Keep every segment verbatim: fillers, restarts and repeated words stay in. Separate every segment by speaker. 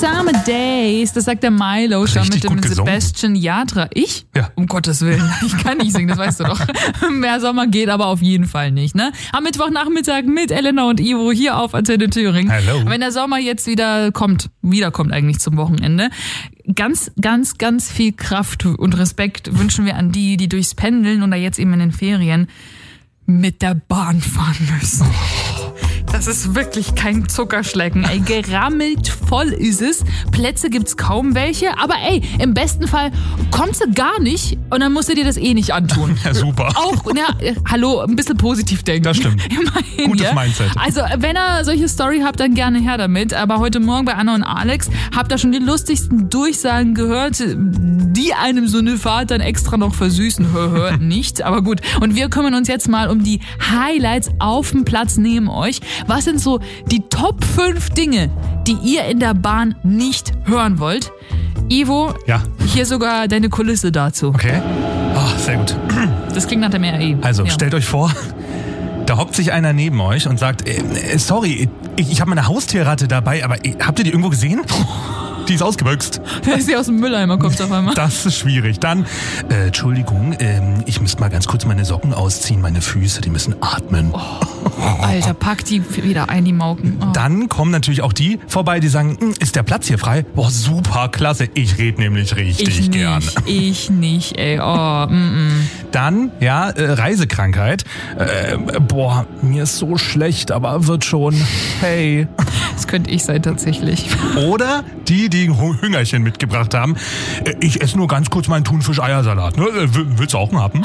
Speaker 1: Summer Days, das sagt der Milo schon mit dem Sebastian Yatra. Ich?
Speaker 2: Ja.
Speaker 1: Um Gottes Willen, ich kann nicht singen, das weißt du doch. Mehr Sommer geht aber auf jeden Fall nicht, ne? Am Mittwochnachmittag mit Elena und Ivo hier auf Antenne Thüringen.
Speaker 2: Hello.
Speaker 1: Wenn der Sommer jetzt wieder kommt, wiederkommt eigentlich zum Wochenende, ganz, ganz, ganz viel Kraft und Respekt wünschen wir an die, die durchs Pendeln oder jetzt eben in den Ferien mit der Bahn fahren müssen. Das ist wirklich kein Zuckerschlecken. Ey, gerammelt voll ist es. Plätze gibt's kaum welche. Aber ey, im besten Fall kommst du gar nicht und dann musst du dir das eh nicht antun.
Speaker 2: Ja, super.
Speaker 1: Auch, ja, hallo, ein bisschen positiv denken.
Speaker 2: Das stimmt.
Speaker 1: Immerhin,
Speaker 2: Gutes
Speaker 1: ja.
Speaker 2: Mindset.
Speaker 1: Also, wenn ihr solche Story habt, dann gerne her damit. Aber heute Morgen bei Anna und Alex habt ihr schon die lustigsten Durchsagen gehört, die einem so eine Fahrt dann extra noch versüßen. Hör, hör, nicht. Aber gut. Und wir kümmern uns jetzt mal um die Highlights auf dem Platz neben euch. Was sind so die Top fünf Dinge, die ihr in der Bahn nicht hören wollt? Ivo,
Speaker 2: ja.
Speaker 1: Hier sogar deine Kulisse dazu.
Speaker 2: Okay. Oh, sehr gut.
Speaker 1: Das klingt nach dem R E.
Speaker 2: Also,
Speaker 1: ja.
Speaker 2: Stellt euch vor, da hockt sich einer neben euch und sagt, äh, sorry, ich, ich habe meine Haustierratte dabei, aber äh, habt ihr die irgendwo gesehen? Die ist ausgebüxt.
Speaker 1: Da ist sie aus dem Mülleimer, kommt auf einmal.
Speaker 2: Das ist schwierig. Dann, äh, Entschuldigung, ähm, ich müsste mal ganz kurz meine Socken ausziehen, meine Füße, die müssen atmen.
Speaker 1: Oh, Alter, pack die wieder ein, die Mauken. Oh.
Speaker 2: Dann kommen natürlich auch die vorbei, die sagen, ist der Platz hier frei? Boah, super, klasse. Ich rede nämlich richtig
Speaker 1: ich nicht,
Speaker 2: gern.
Speaker 1: Ich nicht, ey. Oh, mm, mm.
Speaker 2: Dann, ja, äh, Reisekrankheit. Äh, boah, mir ist so schlecht, aber wird schon. Hey.
Speaker 1: Das könnte ich sein, tatsächlich.
Speaker 2: Oder die, die ein Hüngerchen mitgebracht haben. Äh, ich esse nur ganz kurz meinen Thunfisch-Eiersalat. Ne? Willst du auch einen haben?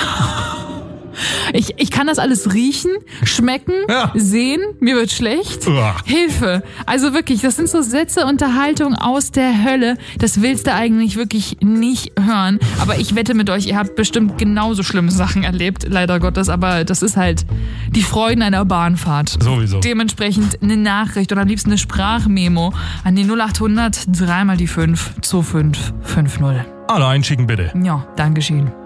Speaker 1: Ich, ich kann das alles riechen, schmecken,
Speaker 2: ja.
Speaker 1: sehen, mir wird schlecht.
Speaker 2: Uah.
Speaker 1: Hilfe. Also wirklich, das sind so Sätze, Unterhaltung aus der Hölle. Das willst du eigentlich wirklich nicht hören. Aber ich wette mit euch, ihr habt bestimmt genauso schlimme Sachen erlebt, leider Gottes. Aber das ist halt die Freuden einer Bahnfahrt.
Speaker 2: Sowieso.
Speaker 1: Dementsprechend eine Nachricht oder am liebsten eine Sprachmemo an die null acht hundert, dreimal die fünf, zwei fünf fünf null.
Speaker 2: Alle einschicken bitte.
Speaker 1: Ja, Dankeschön.